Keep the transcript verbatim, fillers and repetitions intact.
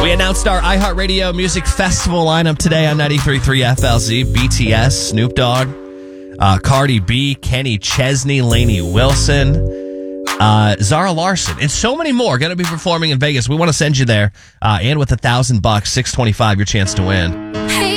We announced our iHeartRadio Music Festival lineup today on ninety-three point three F L Z. B T S, Snoop Dogg, uh, Cardi B, Kenny Chesney, Lainey Wilson, uh, Zara Larson, and so many more going to be performing in Vegas. We want to send you there, uh, and with a thousand bucks, six twenty-five, your chance to win.